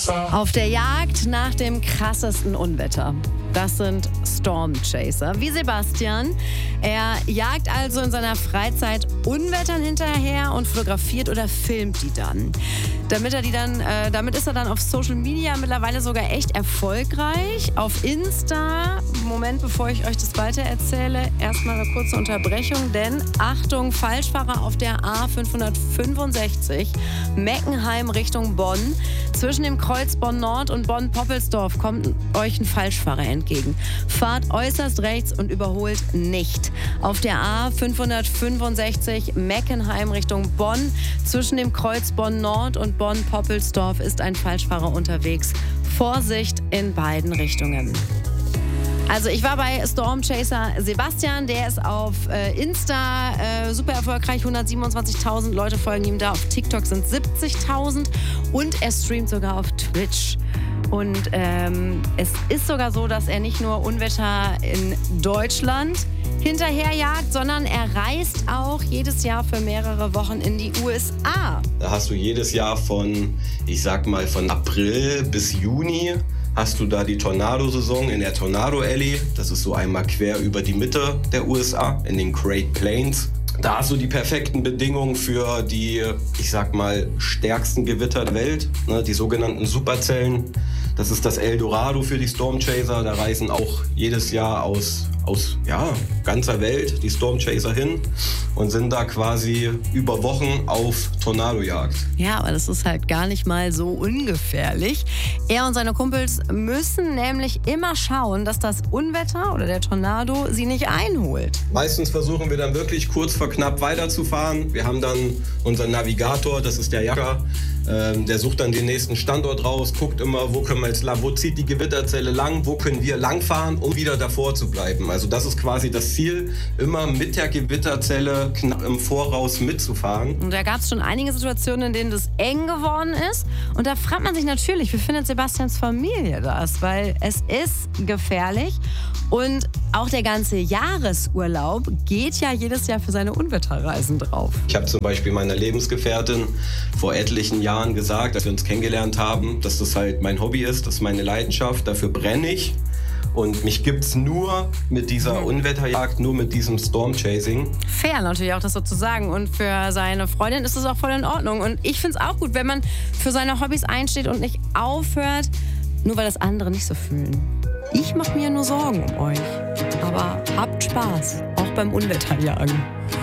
Auf der Jagd nach dem krassesten Unwetter. Das sind Storm Chaser, wie Sebastian. Er jagt also in seiner Freizeit Unwettern hinterher und fotografiert oder filmt die dann. Damit ist er dann auf Social Media mittlerweile sogar echt erfolgreich. Auf Insta, Moment, bevor ich euch das weiter erzähle, erstmal eine kurze Unterbrechung, denn Achtung, Falschfahrer auf der A565, Meckenheim Richtung Bonn. Zwischen dem Kreuz Bonn-Nord und Bonn-Poppelsdorf kommt euch ein Falschfahrer entgegen. Fahrt äußerst rechts und überholt nicht. Auf der A565 Meckenheim Richtung Bonn. Zwischen dem Kreuz Bonn-Nord und Bonn-Poppelsdorf ist ein Falschfahrer unterwegs. Vorsicht in beiden Richtungen. Also ich war bei Storm Chaser Sebastian, der ist auf Insta super erfolgreich, 127.000 Leute folgen ihm da, auf TikTok sind 70.000 und er streamt sogar auf Twitch. Und es ist sogar so, dass er nicht nur Unwetter in Deutschland hinterherjagt, sondern er reist auch jedes Jahr für mehrere Wochen in die USA. Da hast du jedes Jahr von April bis Juni hast du da die Tornado-Saison in der Tornado Alley. Das ist so einmal quer über die Mitte der USA in den Great Plains. Da hast du die perfekten Bedingungen für die, stärksten Gewitter der Welt, ne, die sogenannten Superzellen. Das ist das Eldorado für die Storm Chaser. Da reisen auch jedes Jahr aus ganzer Welt die Storm Chaser hin und sind da quasi über Wochen auf Tornadojagd. Ja, aber das ist halt gar nicht mal so ungefährlich. Er und seine Kumpels müssen nämlich immer schauen, dass das Unwetter oder der Tornado sie nicht einholt. Meistens versuchen wir dann wirklich kurz vor knapp weiterzufahren. Wir haben dann unseren Navigator, das ist der Jacker. Der sucht dann den nächsten Standort raus, guckt immer, wo zieht die Gewitterzelle lang, wo können wir langfahren, um wieder davor zu bleiben. Also das ist quasi das Ziel, immer mit der Gewitterzelle knapp im Voraus mitzufahren. Und da gab es schon einige Situationen, in denen das eng geworden ist. Und da fragt man sich natürlich, wie findet Sebastians Familie das? Weil es ist gefährlich und auch der ganze Jahresurlaub geht ja jedes Jahr für seine Unwetterreisen drauf. Ich habe zum Beispiel meiner Lebensgefährtin vor etlichen Jahren gesagt, als wir uns kennengelernt haben, dass das halt mein Hobby ist, das ist meine Leidenschaft, dafür brenne ich. Und mich gibt's nur mit dieser Unwetterjagd, nur mit diesem Stormchasing. Fair natürlich auch, das so zu sagen. Und für seine Freundin ist das auch voll in Ordnung. Und ich finde es auch gut, wenn man für seine Hobbys einsteht und nicht aufhört, nur weil das andere nicht so fühlen. Ich mache mir nur Sorgen um euch. Aber habt Spaß, auch beim Unwetterjagen.